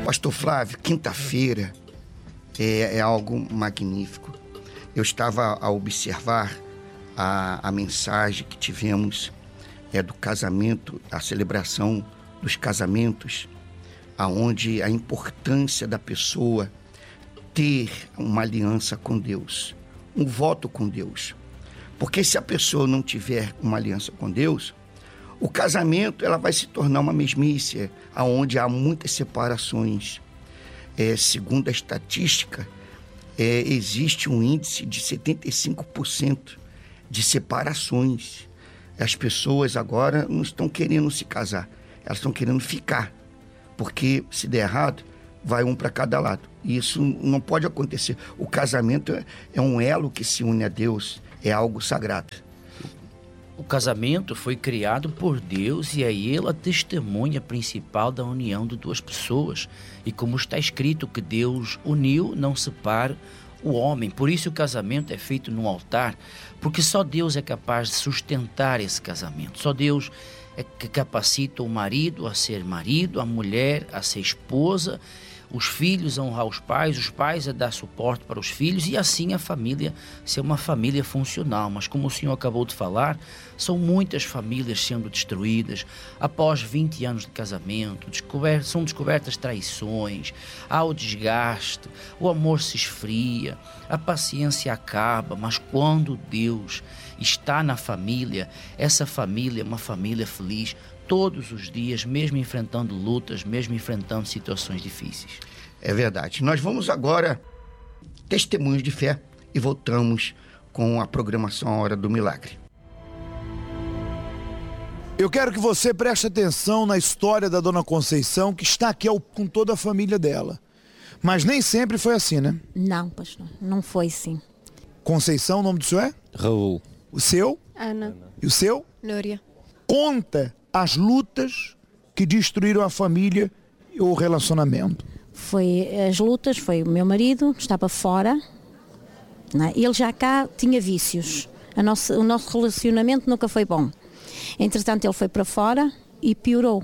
Pastor Flávio, quinta-feira é algo magnífico. Eu estava a observar a mensagem que tivemos do casamento, a celebração dos casamentos, aonde a importância da pessoa ter uma aliança com Deus, um voto com Deus. Porque se a pessoa não tiver uma aliança com Deus, o casamento ela vai se tornar uma mesmice, aonde há muitas separações. Segundo a estatística, existe um índice de 75% de separações. As pessoas agora não estão querendo se casar, elas estão querendo ficar, porque se der errado, vai um para cada lado. E isso não pode acontecer. O casamento é um elo que se une a Deus, é algo sagrado. O casamento foi criado por Deus e é Ele a testemunha principal da união de duas pessoas. E como está escrito que Deus uniu, não separa o homem. Por isso o casamento é feito num altar, porque só Deus é capaz de sustentar esse casamento. Só Deus é que capacita o marido a ser marido, a mulher a ser esposa, os filhos a honrar os pais a dar suporte para os filhos e assim a família ser uma família funcional. Mas como o senhor acabou de falar, são muitas famílias sendo destruídas após 20 anos de casamento, são descobertas traições, há o desgaste, o amor se esfria, a paciência acaba, mas quando Deus está na família, essa família é uma família feliz, todos os dias, mesmo enfrentando lutas, mesmo enfrentando situações difíceis. É verdade. Nós vamos agora, testemunhos de fé, e voltamos com a programação A Hora do Milagre. Eu quero que você preste atenção na história da Dona Conceição, que está aqui com toda a família dela. Mas nem sempre foi assim, né? Não, pastor, não foi assim. Conceição, o nome do senhor é? Raul. O seu? Ana. E o seu? Núria. Conta as lutas que destruíram a família e o relacionamento. As lutas, foi o meu marido, estava fora, né? Ele já cá tinha vícios, o nosso relacionamento nunca foi bom. Entretanto ele foi para fora e piorou,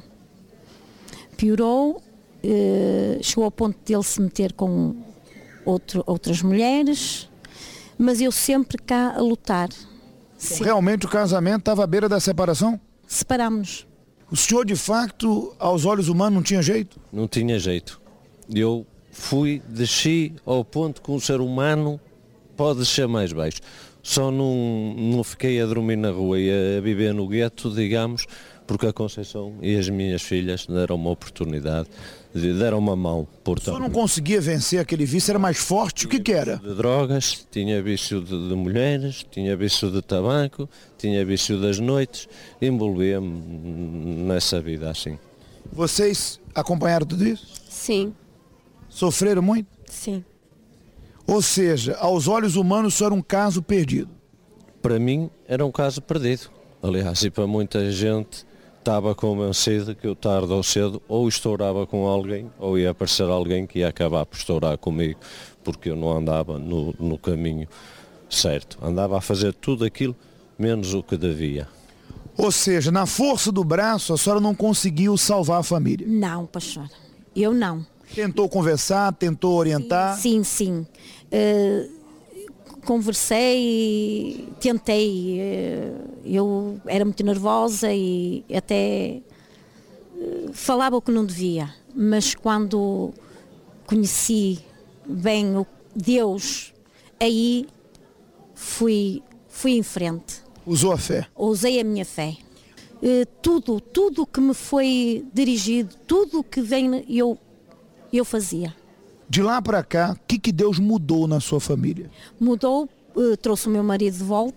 chegou ao ponto de ele se meter com outras mulheres, mas eu sempre cá a lutar. Então, realmente o casamento estava à beira da separação? Separámos-nos. O senhor, de facto, aos olhos humanos, não tinha jeito? Não tinha jeito. Eu desci ao ponto que um ser humano pode descer mais baixo. Só não fiquei a dormir na rua e a viver no gueto, digamos, porque a Conceição e as minhas filhas deram uma oportunidade, deram uma mão. Portanto, o senhor não conseguia vencer aquele vício, era mais forte? O que era? De drogas, tinha vício de mulheres, tinha vício de tabaco, tinha vício das noites, envolvia-me nessa vida assim. Vocês acompanharam tudo isso? Sim. Sofreram muito? Sim. Ou seja, aos olhos humanos isso era um caso perdido? Para mim era um caso perdido. Aliás, e para muita gente estava convencido que eu tarde ou cedo ou estourava com alguém ou ia aparecer alguém que ia acabar por estourar comigo, porque eu não andava no caminho certo. Andava a fazer tudo aquilo menos o que devia. Ou seja, na força do braço a senhora não conseguiu salvar a família? Não, pastor, eu não. Tentou conversar, tentou orientar? Sim. Conversei, tentei, eu era muito nervosa e até falava o que não devia, mas quando conheci bem o Deus, aí fui em frente. Usou a fé? Usei a minha fé. Tudo que me foi dirigido, tudo que vem, eu fazia. De lá para cá, o que Deus mudou na sua família? Mudou, trouxe o meu marido de volta.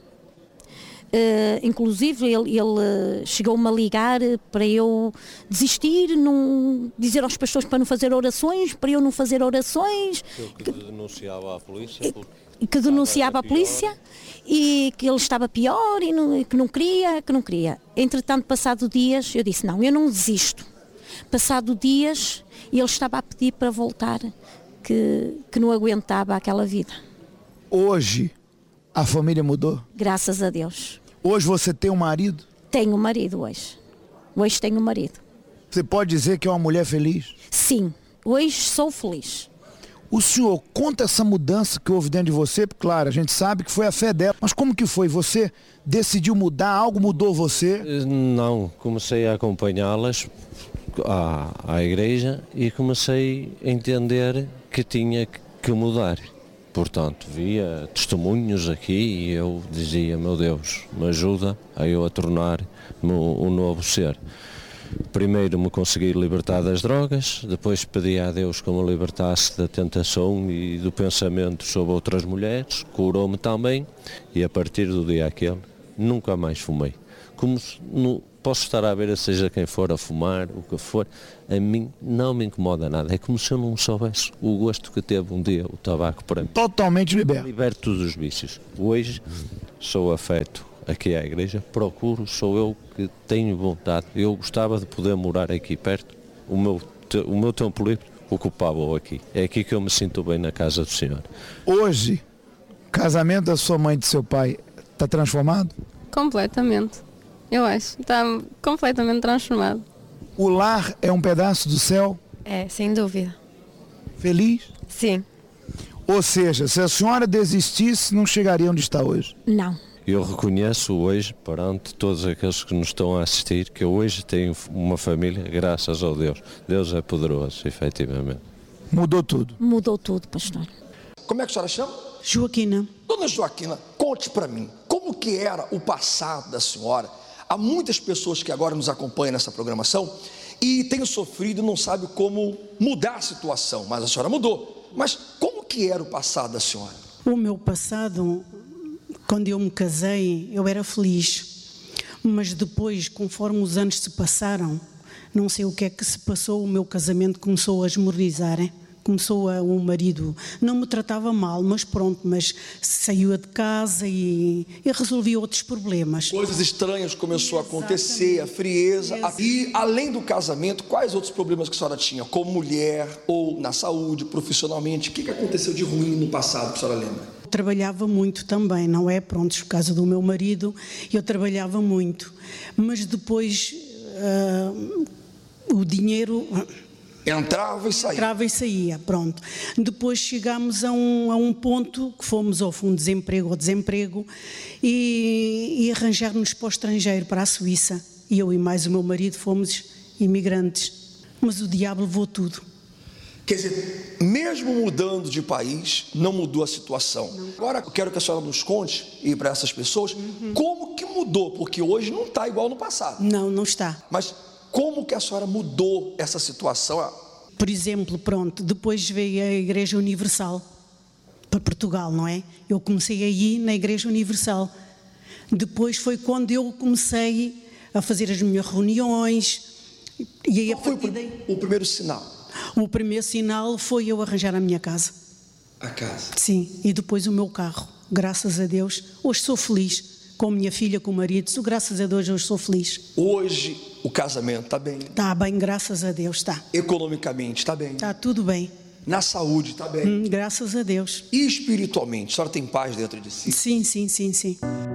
Inclusive ele chegou-me a ligar para eu desistir, dizer aos pastores para não fazer orações, para eu não fazer orações. Que denunciava a polícia. Que denunciava a polícia e que ele estava pior e que não queria. Entretanto, passado dias, eu disse, não, eu não desisto. Passado dias, ele estava a pedir para voltar, que não aguentava aquela vida. Hoje, a família mudou? Graças a Deus. Hoje você tem um marido? Tenho um marido hoje. Hoje tenho um marido. Você pode dizer que é uma mulher feliz? Sim, Hoje sou feliz. O senhor conta essa mudança que houve dentro de você, porque, claro, a gente sabe que foi a fé dela, mas como que foi? Você decidiu mudar? Algo mudou você? Não, comecei a acompanhá-las à igreja e comecei a entender que tinha que mudar. Portanto, via testemunhos aqui e eu dizia, meu Deus, me ajuda a eu a tornar-me um novo ser. Primeiro me consegui libertar das drogas, depois pedi a Deus que me libertasse da tentação e do pensamento sobre outras mulheres, curou-me também e a partir do dia aquele nunca mais fumei. Como posso estar a ver, seja quem for a fumar, o que for, a mim não me incomoda nada. É como se eu não soubesse o gosto que teve um dia o tabaco para mim. Totalmente liberto. Liberto dos vícios. Hoje sou afeto aqui à igreja, sou eu que tenho vontade. Eu gostava de poder morar aqui perto, o meu tempo livre ocupava-o aqui. É aqui que eu me sinto bem na casa do Senhor. Hoje, o casamento da sua mãe e do seu pai está transformado? Completamente. Eu acho. Está completamente transformado. O lar é um pedaço do céu? É, sem dúvida. Feliz? Sim. Ou seja, se a senhora desistisse, não chegaria onde está hoje? Não. Eu reconheço hoje, perante todos aqueles que nos estão a assistir, que eu hoje tenho uma família, graças ao Deus. Deus é poderoso, efetivamente. Mudou tudo? Mudou tudo, pastor. Como é que a senhora chama? Joaquina. Dona Joaquina, conte para mim, como que era o passado da senhora? Há muitas pessoas que agora nos acompanham nessa programação e têm sofrido e não sabem como mudar a situação, mas a senhora mudou. Mas como que era o passado da senhora? O meu passado... Quando eu me casei, eu era feliz, mas depois, conforme os anos se passaram, não sei o que é que se passou, o meu casamento começou a esmorizar, o marido não me tratava mal, mas pronto, mas saiu de casa e resolvia outros problemas. Coisas estranhas começou a acontecer, a frieza. E além do casamento, quais outros problemas que a senhora tinha, como mulher ou na saúde, profissionalmente? O que aconteceu de ruim no passado que a senhora lembra? Trabalhava muito também, não é? Pronto, por causa do meu marido, eu trabalhava muito. Mas depois o dinheiro... Entrava e saía. Entrava e saía, pronto. Depois chegámos a um ponto que fomos ao fundo de desemprego e arranjar-nos para o estrangeiro, para a Suíça. E eu e mais o meu marido fomos imigrantes. Mas o diabo levou tudo. Quer dizer, mesmo mudando de país, não mudou a situação. Não. Agora eu quero que a senhora nos conte, e para essas pessoas, como que mudou, porque hoje não está igual no passado. Não, não está. Mas como que a senhora mudou essa situação? Por exemplo, pronto, depois veio a Igreja Universal para Portugal, não é? Eu comecei a ir na Igreja Universal. Depois foi quando eu comecei a fazer as minhas reuniões. E aí, qual foi o primeiro sinal? O primeiro sinal foi eu arranjar a minha casa. A casa? Sim, e depois o meu carro. Graças a Deus, hoje sou feliz. Com a minha filha, com o marido, graças a Deus hoje sou feliz. Hoje o casamento está bem? Está bem, graças a Deus, está. Economicamente está bem? Está tudo bem. Na saúde está bem? Graças a Deus. E espiritualmente, a senhora tem paz dentro de si? Sim, sim, sim, sim.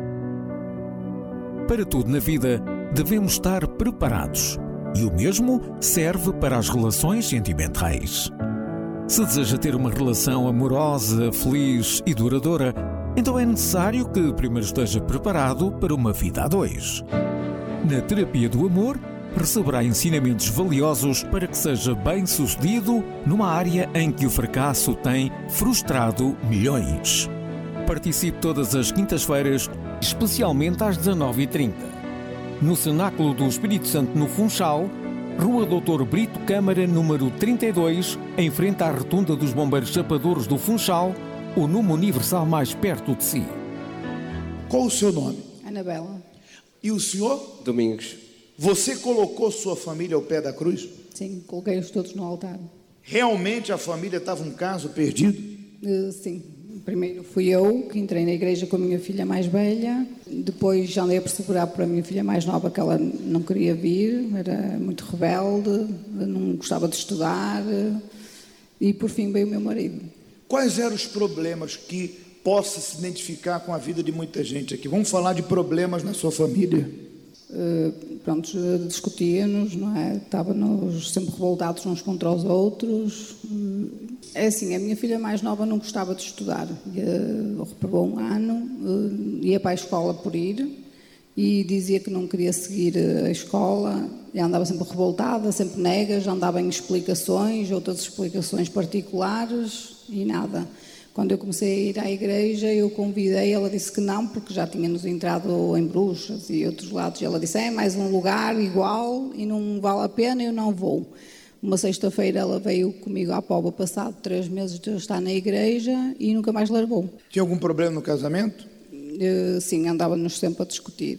Para tudo na vida, devemos estar preparados. E o mesmo serve para as relações sentimentais. Se deseja ter uma relação amorosa, feliz e duradoura, então é necessário que primeiro esteja preparado para uma vida a dois. Na terapia do amor, receberá ensinamentos valiosos para que seja bem-sucedido numa área em que o fracasso tem frustrado milhões. Participe todas as quintas-feiras, especialmente às 19h30. No Cenáculo do Espírito Santo, no Funchal, Rua Doutor Brito Câmara, número 32, em frente à Rotunda dos Bombeiros Chapadores do Funchal, o número universal mais perto de si. Qual o seu nome? Anabela. E o senhor? Domingos. Você colocou sua família ao pé da cruz? Sim, coloquei-os todos no altar. Realmente a família estava um caso perdido? Sim. Primeiro fui eu que entrei na igreja com a minha filha mais velha, depois já andei a persegurar para a minha filha mais nova que ela não queria vir, era muito rebelde, não gostava de estudar e por fim veio o meu marido. Quais eram os problemas que possa se identificar com a vida de muita gente aqui? Vamos falar de problemas na sua família. Pronto, discutíamos, não é? Estávamos sempre revoltados uns contra os outros. É assim, a minha filha mais nova não gostava de estudar. Reprovou um ano, ia para a escola por ir e dizia que não queria seguir a escola. E andava sempre revoltada, sempre negas, andava em explicações, outras explicações particulares e nada. Quando eu comecei a ir à igreja, eu convidei, ela disse que não, porque já tínhamos entrado em Bruxas e outros lados. E ela disse, é mais um lugar igual e não vale a pena, eu não vou. Uma sexta-feira ela veio comigo à Póvoa, passado 3 meses de eu estar na igreja e nunca mais largou. Tinha algum problema no casamento? Sim, andava-nos sempre a discutir.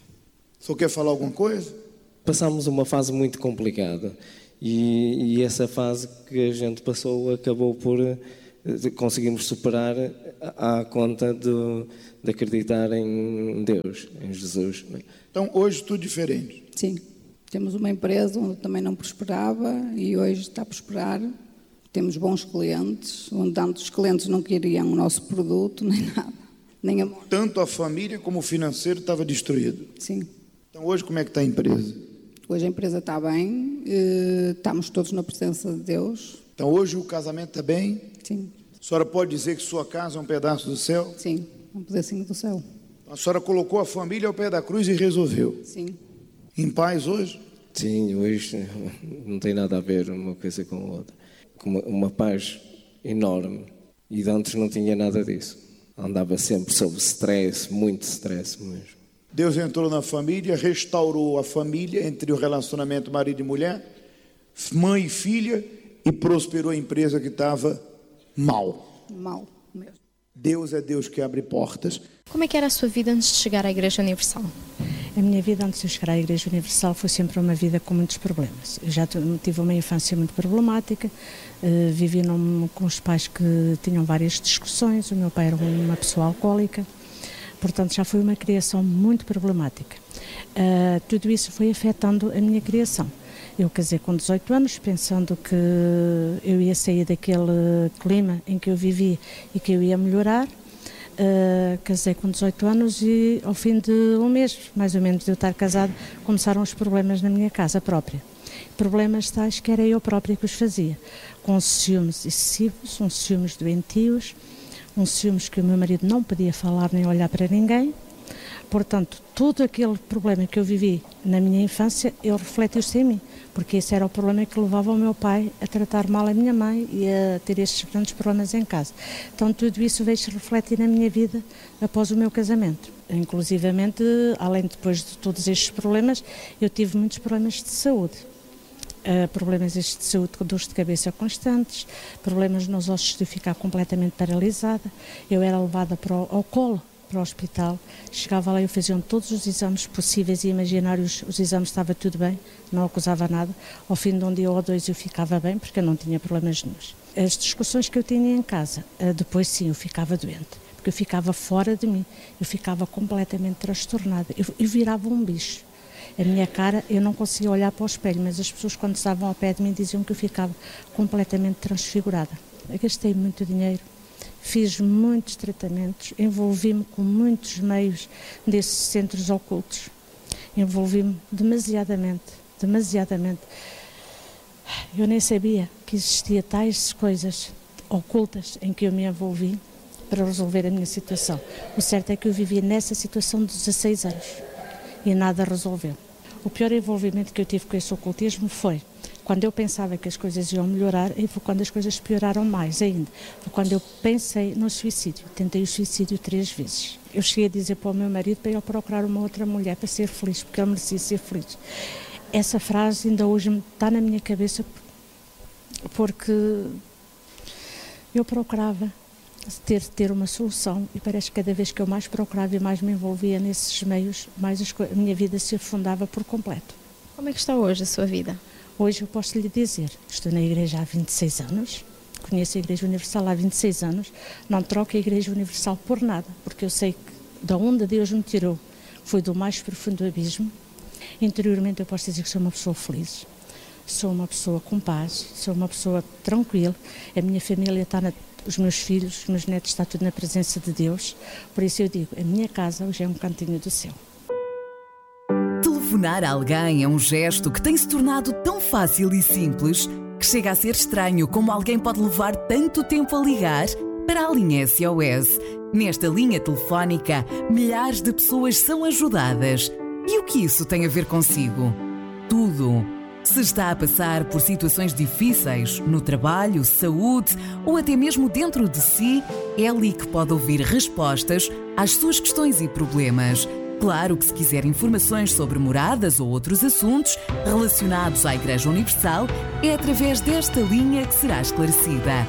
O senhor quer falar alguma coisa? Passámos uma fase muito complicada e essa fase que a gente passou acabou por... conseguimos superar à conta de acreditar em Deus, em Jesus. Então, hoje tudo diferente? Sim. Temos uma empresa onde também não prosperava e hoje está a prosperar. Temos bons clientes, onde antes os clientes não queriam o nosso produto, nem nada, nem amor. Tanto a família como o financeiro estava destruído? Sim. Então, hoje como é que está a empresa? Hoje a empresa está bem, estamos todos na presença de Deus. Então, hoje o casamento está bem? Sim. A senhora pode dizer que sua casa é um pedaço do céu? Sim, um pedacinho do céu. A senhora colocou a família ao pé da cruz e resolveu? Sim. Em paz hoje? Sim, hoje não tem nada a ver uma coisa com a outra. Com uma paz enorme. E de antes não tinha nada disso. Andava sempre sob stress, muito stress mesmo. Deus entrou na família, restaurou a família entre o relacionamento marido e mulher, mãe e filha, e prosperou a empresa que estava mal. Mal mesmo. Deus é Deus que abre portas. Como é que era a sua vida antes de chegar à Igreja Universal? A minha vida antes de chegar à Igreja Universal foi sempre uma vida com muitos problemas. Eu já tive uma infância muito problemática, vivi com os pais que tinham várias discussões, o meu pai era uma pessoa alcoólica, portanto já foi uma criação muito problemática. Tudo isso foi afetando a minha criação. Eu casei com 18 anos, pensando que eu ia sair daquele clima em que eu vivi e que eu ia melhorar. Casei com 18 anos e ao fim de um mês, mais ou menos, de eu estar casado, começaram os problemas na minha casa própria. Problemas tais que era eu própria que os fazia, com ciúmes excessivos, uns ciúmes doentios, uns ciúmes que o meu marido não podia falar nem olhar para ninguém. Portanto, todo aquele problema que eu vivi na minha infância, ele refletiu-se em mim, porque esse era o problema que levava o meu pai a tratar mal a minha mãe e a ter estes grandes problemas em casa. Então, tudo isso veio-se refletir na minha vida após o meu casamento. Inclusivamente, além depois de todos estes problemas, eu tive muitos problemas de saúde. Problemas estes de saúde, dores de cabeça constantes, problemas nos ossos de eu ficar completamente paralisada. Eu era levada ao colo, para o hospital, chegava lá e eu fazia todos os exames possíveis e imaginários, os exames estava tudo bem, não acusava nada, ao fim de um dia ou dois eu ficava bem porque eu não tinha problemas nenhuns. As discussões que eu tinha em casa, depois sim eu ficava doente, porque eu ficava fora de mim, eu ficava completamente transtornada, eu virava um bicho. A minha cara, eu não conseguia olhar para o espelho, mas as pessoas quando estavam ao pé de mim diziam que eu ficava completamente transfigurada. Eu gastei muito dinheiro. Fiz muitos tratamentos, envolvi-me com muitos meios desses centros ocultos. Envolvi-me demasiadamente. Eu nem sabia que existia tais coisas ocultas em que eu me envolvi para resolver a minha situação. O certo é que eu vivia nessa situação de 16 anos e nada resolveu. O pior envolvimento que eu tive com esse ocultismo foi quando eu pensava que as coisas iam melhorar e foi quando as coisas pioraram mais ainda. Foi quando eu pensei no suicídio. Tentei o suicídio 3 vezes. Eu cheguei a dizer para o meu marido para eu procurar uma outra mulher para ser feliz, porque ele merecia ser feliz. Essa frase ainda hoje está na minha cabeça porque eu procurava ter uma solução e parece que cada vez que eu mais procurava e mais me envolvia nesses meios, mais a minha vida se afundava por completo. Como é que está hoje a sua vida? Hoje eu posso lhe dizer, estou na igreja há 26 anos, conheço a Igreja Universal há 26 anos, não troco a Igreja Universal por nada, porque eu sei que de onde Deus me tirou foi do mais profundo abismo. Interiormente eu posso dizer que sou uma pessoa feliz, sou uma pessoa com paz, sou uma pessoa tranquila, a minha família está os meus filhos, os meus netos, está tudo na presença de Deus, por isso eu digo, a minha casa hoje é um cantinho do céu. Telefonar a alguém é um gesto que tem se tornado tão fácil e simples que chega a ser estranho como alguém pode levar tanto tempo a ligar para a linha SOS. Nesta linha telefónica, milhares de pessoas são ajudadas. E o que isso tem a ver consigo? Tudo. Se está a passar por situações difíceis, no trabalho, saúde ou até mesmo dentro de si, é ali que pode ouvir respostas às suas questões e problemas. Claro que se quiser informações sobre moradas ou outros assuntos relacionados à Igreja Universal, é através desta linha que será esclarecida.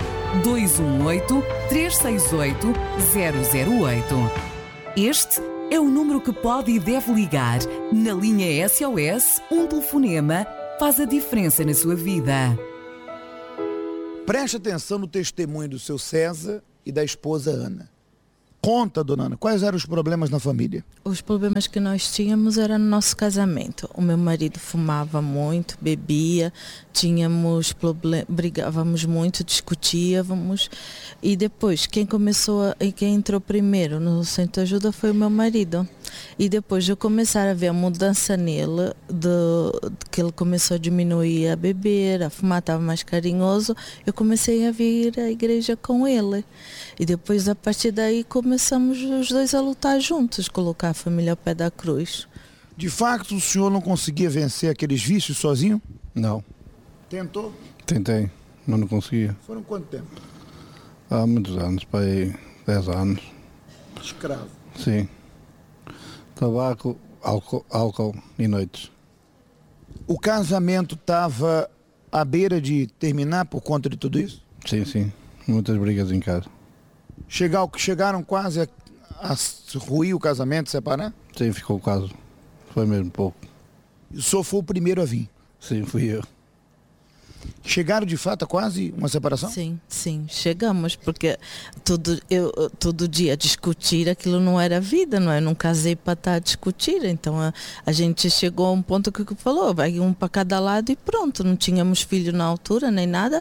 218-368-008. Este é o número que pode e deve ligar. Na linha SOS, um telefonema faz a diferença na sua vida. Preste atenção no testemunho do seu César e da esposa Ana. Conta, dona Ana, quais eram os problemas na família? Os problemas que nós tínhamos eram no nosso casamento. O meu marido fumava muito, bebia, tínhamos problemas, brigávamos muito, discutíamos. E depois, quem entrou primeiro no centro de ajuda foi o meu marido. E depois de eu começar a ver a mudança nele, que ele começou a diminuir a beber, a fumar, estava mais carinhoso, eu comecei a vir à igreja com ele. E depois, a partir daí, começamos os dois a lutar juntos, colocar a família ao pé da cruz. De facto, o senhor não conseguia vencer aqueles vícios sozinho? Não. Tentou? Tentei, mas não conseguia. Foram quanto tempo? Há muitos anos, para aí 10 anos. Escravo? Sim. Tabaco, álcool e noites. O casamento estava à beira de terminar por conta de tudo isso? Sim, sim. Muitas brigas em casa. Chegaram quase a ruir o casamento, separar? Sim, ficou quase. Foi mesmo pouco. E o senhor foi o primeiro a vir? Sim, fui eu. Chegaram de fato a quase uma separação? Sim, chegamos, porque todo dia discutir aquilo não era vida, não é? Eu não casei para estar a discutir, então a gente chegou a um ponto que falou, vai um para cada lado e pronto, não tínhamos filho na altura nem nada,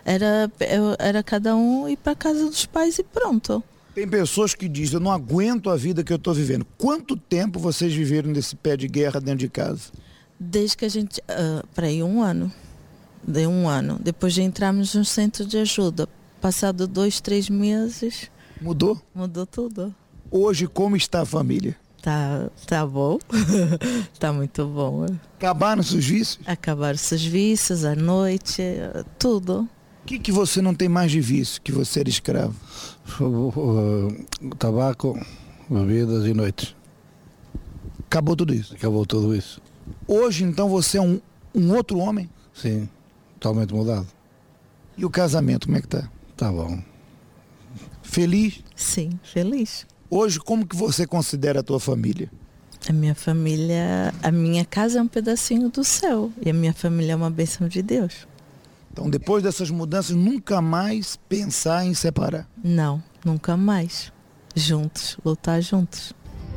era cada um ir para a casa dos pais e pronto. Tem pessoas que dizem, eu não aguento a vida que eu estou vivendo. Quanto tempo vocês viveram nesse pé de guerra dentro de casa? Desde que a gente, para aí 1 ano. De 1 ano. Depois de entrarmos no centro de ajuda. Passado 2, 3 meses. Mudou? Mudou tudo. Hoje, como está a família? Tá bom. Tá muito bom. Acabaram-se os vícios? Acabaram-se os vícios, a noite, tudo. O que você não tem mais de vício, que você era escravo? Tabaco, bebidas e noites. Acabou tudo isso? Acabou tudo isso. Hoje, então, você é um outro homem? Sim. Totalmente mudado. E o casamento, como é que tá? Tá bom. Feliz? Sim, feliz. Hoje, como que você considera a tua família? A minha família, a minha casa é um pedacinho do céu. E a minha família é uma bênção de Deus. Então, depois dessas mudanças, nunca mais pensar em separar? Não, nunca mais. Juntos, lutar juntos.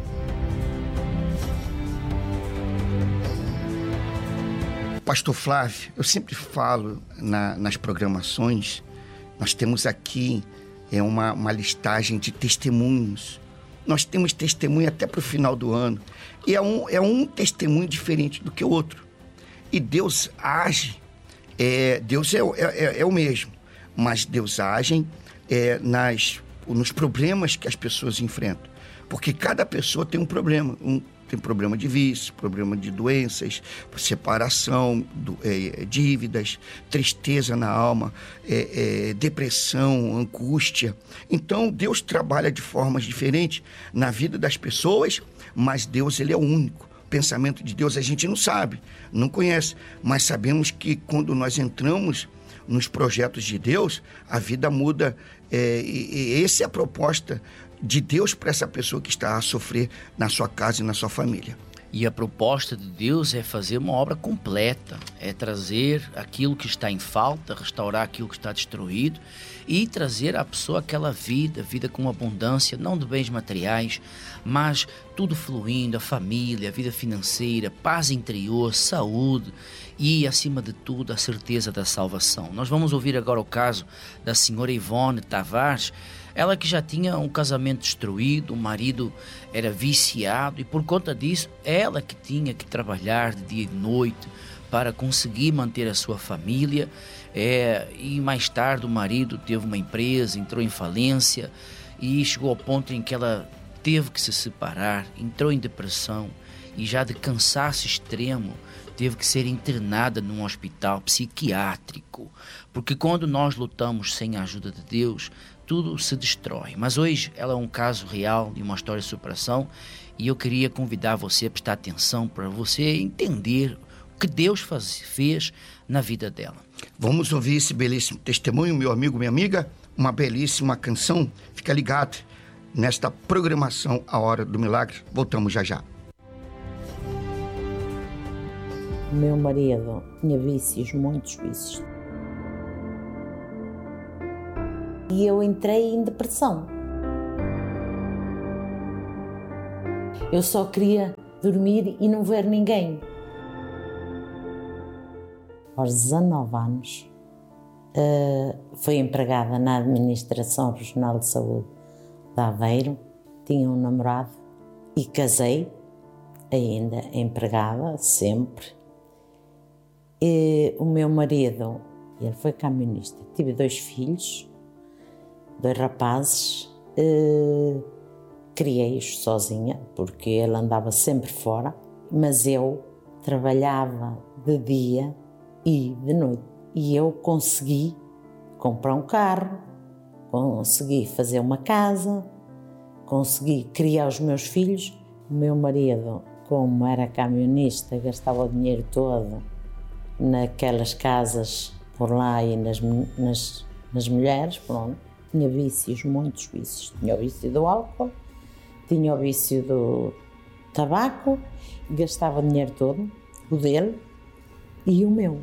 Pastor Flávio, eu sempre falo nas programações, nós temos aqui uma listagem de testemunhos. Nós temos testemunho até para o final do ano. E é um testemunho diferente do que o outro. E Deus age, Deus é o mesmo, mas Deus age nos problemas que as pessoas enfrentam. Porque cada pessoa tem um problema, tem problema de vício, problema de doenças, separação, dívidas, tristeza na alma, depressão, angústia. Então, Deus trabalha de formas diferentes na vida das pessoas, mas Deus, ele é o único. O pensamento de Deus a gente não sabe, não conhece, mas sabemos que quando nós entramos nos projetos de Deus, a vida muda. E essa é a proposta de Deus para essa pessoa que está a sofrer na sua casa e na sua família. E a proposta de Deus é fazer uma obra completa, é trazer aquilo que está em falta, restaurar aquilo que está destruído e trazer à pessoa aquela vida com abundância, não de bens materiais, mas tudo fluindo, a família, a vida financeira, paz interior, saúde e, acima de tudo, a certeza da salvação. Nós vamos ouvir agora o caso da senhora Ivone Tavares, ela que já tinha um casamento destruído, o marido era viciado e por conta disso, ela que tinha que trabalhar de dia e de noite para conseguir manter a sua família. E mais tarde o marido teve uma empresa, entrou em falência e chegou ao ponto em que ela teve que se separar, entrou em depressão e já de cansaço extremo teve que ser internada num hospital psiquiátrico, porque quando nós lutamos sem a ajuda de Deus, tudo se destrói. Mas hoje ela é um caso real e uma história de superação e eu queria convidar você a prestar atenção para você entender o que Deus fez na vida dela. Vamos ouvir esse belíssimo testemunho, meu amigo, minha amiga, uma belíssima canção. Fica ligado nesta programação A Hora do Milagre. Voltamos já já. O meu marido tinha vícios, muitos vícios. E eu entrei em depressão. Eu só queria dormir e não ver ninguém. Aos 19 anos, fui empregada na Administração Regional de Saúde de Aveiro, tinha um namorado e casei, ainda empregada, sempre. E o meu marido, ele foi camionista, tive 2 filhos, 2 rapazes, criei-os sozinha, porque ele andava sempre fora, mas eu trabalhava de dia e de noite. E eu consegui comprar um carro, consegui fazer uma casa, consegui criar os meus filhos. O meu marido, como era camionista, gastava o dinheiro todo naquelas casas por lá e nas mulheres, pronto. Tinha vícios, muitos vícios. Tinha o vício do álcool, tinha o vício do tabaco, gastava o dinheiro todo, o dele e o meu.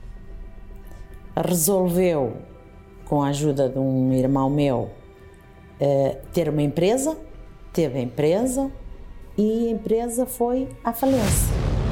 Resolveu, com a ajuda de um irmão meu, ter uma empresa, teve a empresa e a empresa foi à falência.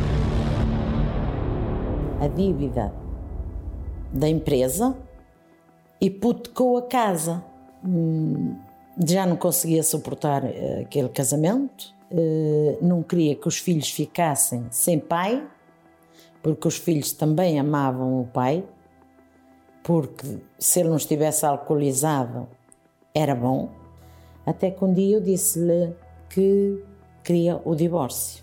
A dívida da empresa hipotecou a casa. Já não conseguia suportar aquele casamento, não queria que os filhos ficassem sem pai, porque os filhos também amavam o pai, porque se ele não estivesse alcoolizado era bom. Até que um dia eu disse-lhe que queria o divórcio.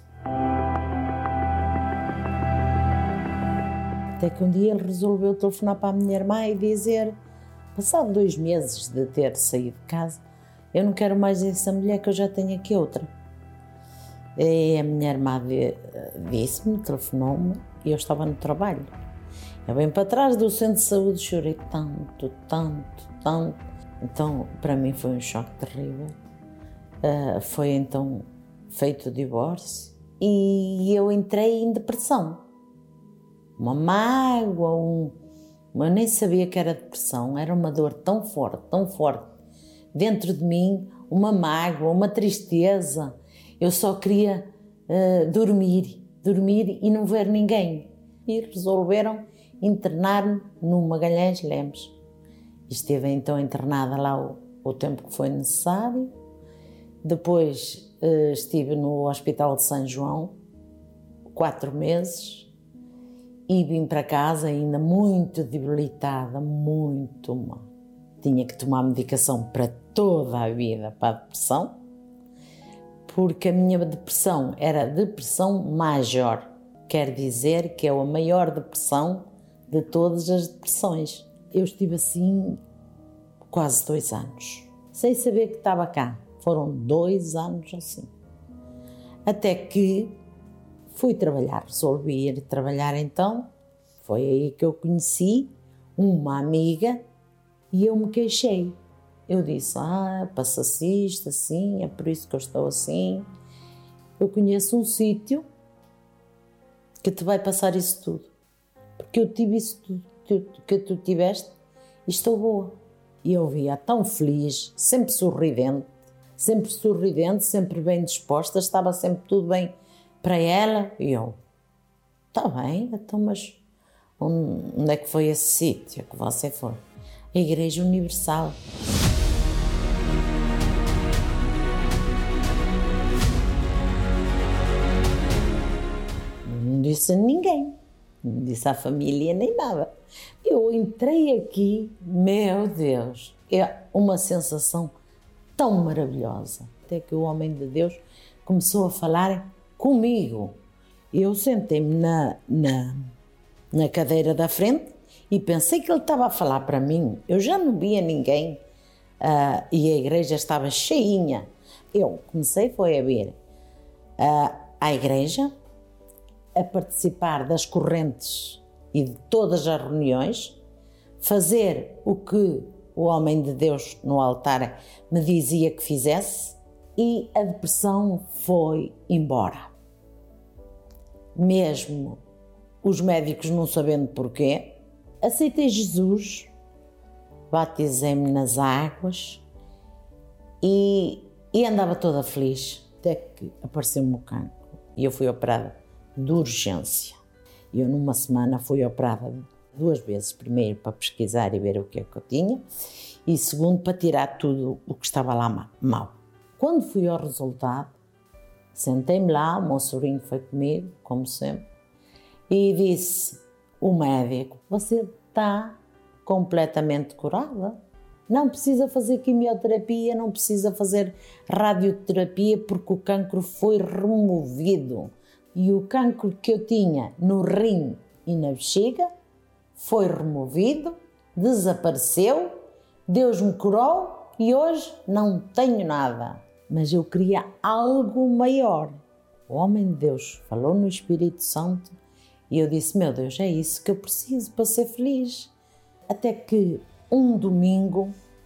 Até que um dia ele resolveu telefonar para a minha irmã e dizer, passado 2 meses de ter saído de casa, eu não quero mais essa mulher, que eu já tenho aqui outra. E a minha irmã disse-me, telefonou-me, e eu estava no trabalho. Eu venho para trás do centro de saúde, chorei tanto. Então, para mim foi um choque terrível. Foi então feito o divórcio e eu entrei em depressão. Uma mágoa, eu nem sabia que era depressão, era uma dor tão forte, dentro de mim, uma mágoa, uma tristeza. Eu só queria dormir e não ver ninguém. E resolveram internar-me no Magalhães Lemos. Estive então internada lá o tempo que foi necessário. Depois estive no Hospital de São João 4 meses e vim para casa ainda muito debilitada, muito mal. Tinha que tomar medicação para toda a vida para a depressão, porque a minha depressão era depressão major, quer dizer que é a maior depressão de todas as depressões. Eu estive assim quase 2 anos, sem saber que estava cá. Foram 2 anos assim. Até que fui trabalhar, resolvi ir trabalhar então. Foi aí que eu conheci uma amiga e eu me queixei. Eu disse, passa-se isto assim, é por isso que eu estou assim. Eu conheço um sítio que te vai passar isso tudo. Porque eu tive isso tudo que tu tiveste e estou boa. E eu via tão feliz, sempre sorridente, sempre sorridente, sempre bem disposta, estava sempre tudo bem para ela. E eu, está bem, então, mas onde é que foi esse sítio que você foi? A Igreja Universal. Não disse a ninguém, não disse à família nem nada. Eu entrei aqui, meu Deus, é uma sensação tão maravilhosa. Até que o homem de Deus começou a falar comigo. Eu sentei-me na cadeira da frente e pensei que ele estava a falar para mim. Eu já não via ninguém e a igreja estava cheinha. Eu comecei foi a vir à igreja, a participar das correntes e de todas as reuniões, fazer o que o homem de Deus no altar me dizia que fizesse, e a depressão foi embora. Mesmo os médicos não sabendo porquê, aceitei Jesus, batizei-me nas águas e andava toda feliz, até que apareceu-me o cancro e eu fui operada de urgência. Eu numa semana fui operada 2 vezes, primeiro para pesquisar e ver o que é que eu tinha e segundo para tirar tudo o que estava lá mal. Quando fui ao resultado, sentei-me lá, o meu sobrinho foi comigo, como sempre, e disse, o médico, você está completamente curada, não precisa fazer quimioterapia, não precisa fazer radioterapia porque o cancro foi removido. E o cancro que eu tinha no rim e na bexiga foi removido, desapareceu, Deus me curou e hoje não tenho nada. Mas eu queria algo maior. O homem de Deus falou no Espírito Santo e eu disse, meu Deus, é isso que eu preciso para ser feliz. Até que um domingo,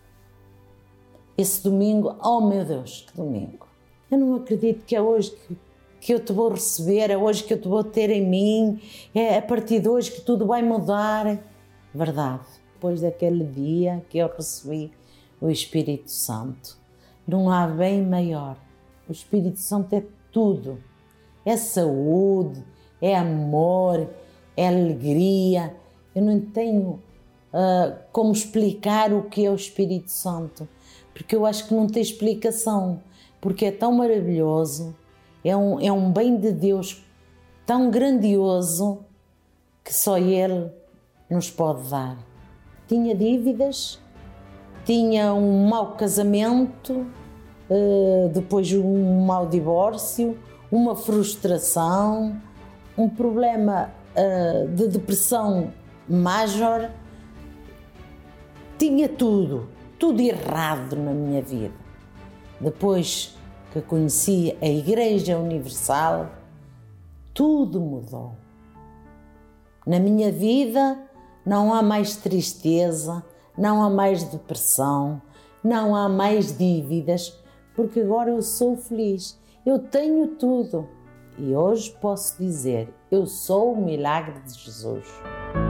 esse domingo, oh meu Deus, que domingo. Eu não acredito que é hoje que eu te vou receber, é hoje que eu te vou ter em mim, é a partir de hoje que tudo vai mudar. Verdade, depois daquele dia que eu recebi o Espírito Santo, não há bem maior. O Espírito Santo é tudo, é saúde, é amor, é alegria. Eu não tenho como explicar o que é o Espírito Santo, porque eu acho que não tem explicação, porque é tão maravilhoso. É um bem de Deus tão grandioso que só Ele nos pode dar. Tinha dívidas, tinha um mau casamento, depois um mau divórcio, uma frustração, um problema de depressão major. Tinha tudo errado na minha vida. Depois que conheci a Igreja Universal, tudo mudou. Na minha vida não há mais tristeza, não há mais depressão, não há mais dívidas, porque agora eu sou feliz, eu tenho tudo. E hoje posso dizer, eu sou o milagre de Jesus.